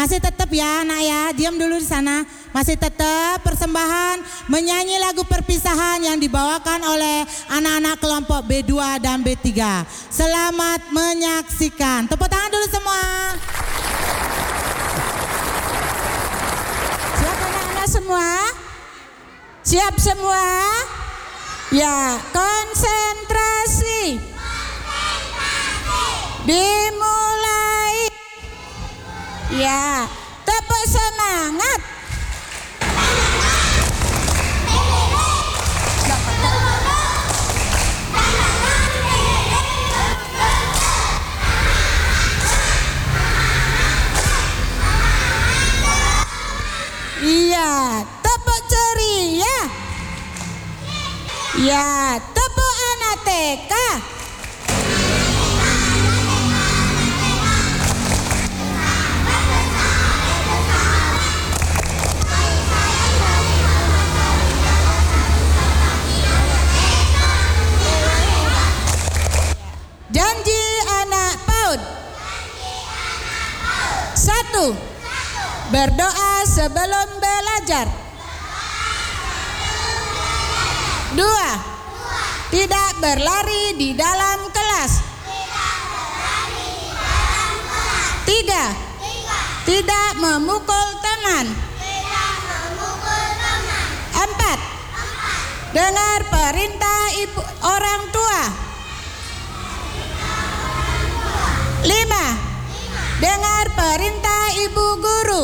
Masih tetap ya anak ya, diam dulu di sana. Masih tetap persembahan menyanyi lagu perpisahan yang dibawakan oleh anak-anak kelompok B2 dan B3. Selamat menyaksikan. Tepuk tangan dulu semua. Siap anak-anak semua? Siap semua? Ya, konsentrasi. Dimulai. Ya, tepuk semangat. Iya, tepuk ceria. Ya, tepuk anak TK. Janji anak PAUD. 1. Berdoa sebelum belajar. 2. Tidak berlari di dalam kelas. 3. Tidak memukul teman. 4. Dengar perintah ibu orang tua. 5. Dengar perintah ibu guru.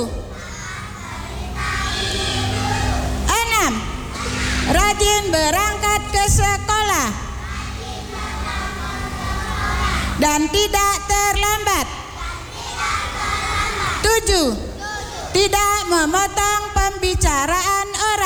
6. Rajin berangkat ke sekolah dan tidak terlambat. 7. Tidak memotong